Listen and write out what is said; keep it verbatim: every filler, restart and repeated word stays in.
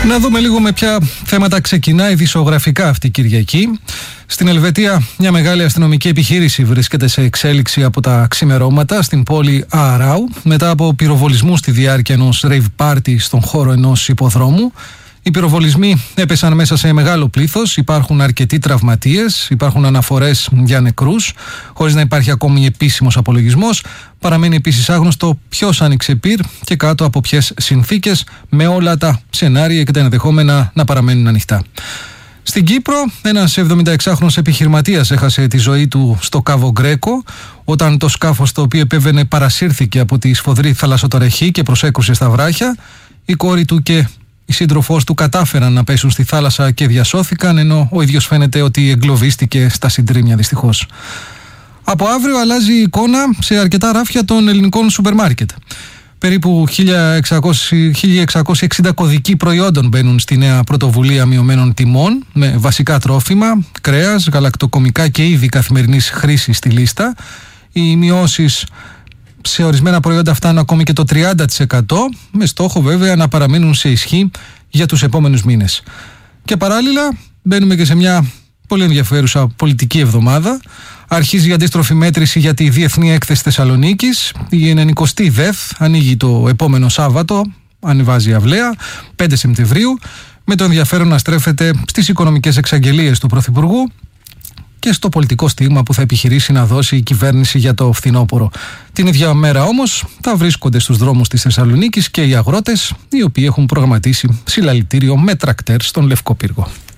Να δούμε λίγο με ποια θέματα ξεκινάει δισογραφικά αυτή η Κυριακή. Στην Ελβετία, μια μεγάλη αστυνομική επιχείρηση βρίσκεται σε εξέλιξη από τα ξημερώματα στην πόλη Ααράου μετά από πυροβολισμούς στη διάρκεια ενός rave party στον χώρο ενός υποδρόμου. Οι πυροβολισμοί έπεσαν μέσα σε μεγάλο πλήθος, υπάρχουν αρκετοί τραυματίες, υπάρχουν αναφορές για νεκρούς, χωρίς να υπάρχει ακόμη επίσημος απολογισμός. Παραμένει επίσης άγνωστο ποιος άνοιξε πυρ και κάτω από ποιες συνθήκες, με όλα τα σενάρια και τα ενδεχόμενα να παραμένουν ανοιχτά. Στην Κύπρο, ένας εβδομηνταεξάχρονος επιχειρηματίας έχασε τη ζωή του στο Κάβο Γκρέκο, όταν το σκάφος το οποίο επέβαινε παρασύρθηκε από τη σφοδρή θαλασσοτορεχή και προσέκρουσε στα βράχια. Η κόρη του και οι σύντροφός του κατάφεραν να πέσουν στη θάλασσα και διασώθηκαν, ενώ ο ίδιος φαίνεται ότι εγκλωβίστηκε στα συντρίμμια δυστυχώς. Από αύριο αλλάζει η εικόνα σε αρκετά ράφια των ελληνικών σούπερ μάρκετ. Περίπου χίλια εξακόσια εξήντα κωδικοί προϊόντων μπαίνουν στη νέα πρωτοβουλία μειωμένων τιμών, με βασικά τρόφιμα, κρέας, γαλακτοκομικά και είδη καθημερινής χρήσης στη λίστα. Οι μειώσεις σε ορισμένα προϊόντα φτάνουν ακόμη και το τριάντα τοις εκατό, με στόχο βέβαια να παραμείνουν σε ισχύ για τους επόμενους μήνες. Και παράλληλα μπαίνουμε και σε μια πολύ ενδιαφέρουσα πολιτική εβδομάδα. Αρχίζει η αντίστροφη μέτρηση για τη Διεθνή Έκθεση Θεσσαλονίκης. Η ενενηκοστή ΔΕΘ ανοίγει το επόμενο Σάββατο, ανεβάζει η αυλαία, πέντε Σεπτεμβρίου, με το ενδιαφέρον να στρέφεται στις οικονομικές εξαγγελίες του Πρωθυπουργού και στο πολιτικό στίγμα που θα επιχειρήσει να δώσει η κυβέρνηση για το φθινόπωρο. Την ίδια μέρα όμως θα βρίσκονται στους δρόμους της Θεσσαλονίκης και οι αγρότες, οι οποίοι έχουν προγραμματίσει συλλαλητήριο με τρακτέρ στον Λευκό Πύργο.